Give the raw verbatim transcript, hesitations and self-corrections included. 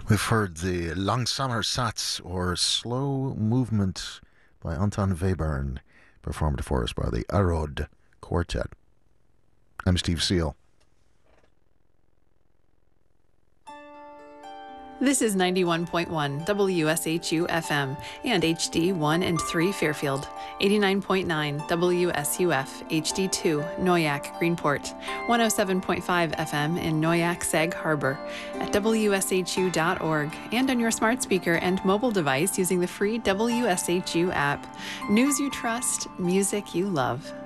We've heard the Langsamer Satz, or Slow Movement, by Anton Webern, performed for us by the Arod Quartet. I'm Steve Seal. This is ninety-one point one W S H U F M and H D one and three Fairfield, eighty-nine point nine W S U F H D two Noyak Greenport, one oh seven point five F M in Noyak Sag Harbor, at W S H U dot org, and on your smart speaker and mobile device using the free W S H U app. News you trust, music you love.